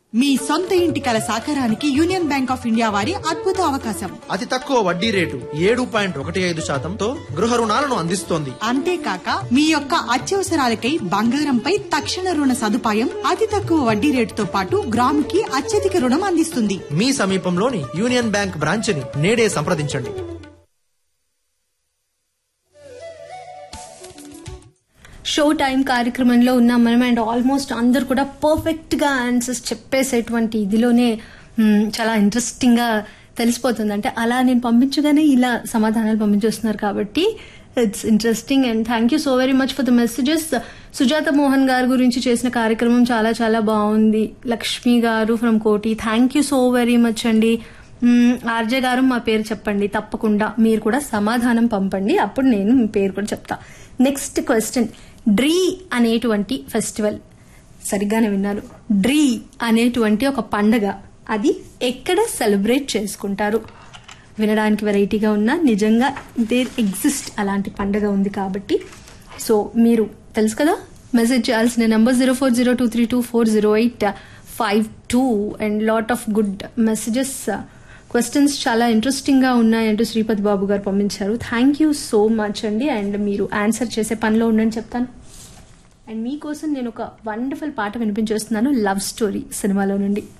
మీ సొంత ఇంటి కల సాకారానికి యూనియన్ బ్యాంక్ ఆఫ్ ఇండియా వారి అద్భుత అవకాశం. అతి తక్కువ వడ్డీ రేటు 7.15% గృహ రుణాలను అందిస్తోంది. అంతేకాక మీ యొక్క అత్యవసరాలకై బంగారంపై తక్షణ రుణ సదుపాయం, అతి తక్కువ వడ్డీ రేటుతో పాటు గ్రాముకి అత్యధిక రుణం అందిస్తుంది. మీ సమీపంలోని యూనియన్ బ్యాంక్ బ్రాంచ్ ని నేడే సంప్రదించండి. షో టైం కార్యక్రమంలో ఉన్నాం మనం. అండ్ ఆల్మోస్ట్ అందరు కూడా పర్ఫెక్ట్ గా ఆన్సర్స్ చెప్పేసేటువంటి ఇదిలోనే చాలా ఇంట్రెస్టింగ్ గా తెలిసిపోతుంది. అంటే అలా నేను పంపించగానే ఇలా సమాధానాలు పంపించేస్తున్నారు కాబట్టి it's interesting. And thank you so very much for the messages. Sujatha Mohan గారి గురించి చేసిన కార్యక్రమం చాలా చాలా బాగుంది. లక్ష్మి గారు ఫ్రమ్ కోటి, thank you so very much అండి. ఆర్జే గారు మా పేరు చెప్పండి, తప్పకుండా మీరు కూడా సమాధానం పంపండి, అప్పుడు నేను మీ పేరు కూడా చెప్తా. నెక్స్ట్ క్వశ్చన్, డ్రీ అనేటువంటి ఫెస్టివల్, సరిగ్గానే విన్నారు, డ్రీ అనేటువంటి ఒక పండగ, అది ఎక్కడ సెలబ్రేట్ చేసుకుంటారు? వినడానికి వెరైటీగా ఉన్నా నిజంగా దేర్ ఎగ్జిస్ట్ అలాంటి పండగ ఉంది కాబట్టి. సో మీరు తెలుసు కదా, మెసేజ్ చేయాల్సిన number 0402324085 and lot of good messages. Questions చాలా ఇంట్రెస్టింగ్ గా ఉన్నాయంటూ శ్రీపతి బాబు గారు పంపించారు. థ్యాంక్ యూ సో మచ్ అండి. అండ్ మీరు ఆన్సర్ చేసే పనిలో ఉందని చెప్తాను. అండ్ మీకోసం నేను ఒక వండర్ఫుల్ పాట వినిపించేస్తున్నాను, లవ్ స్టోరీ సినిమాలో నుండి.